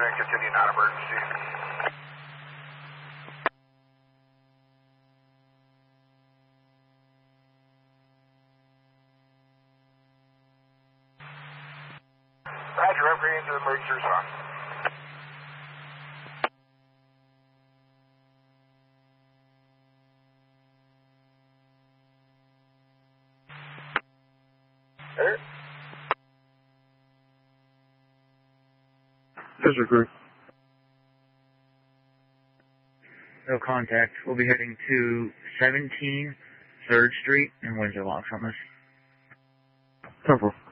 continue non-emergency. Roger, upgrading to the emergency response. Better? Fisher Crew. No contact. We'll be heading to 17 3rd Street and Windsor Locks on this. 10-4.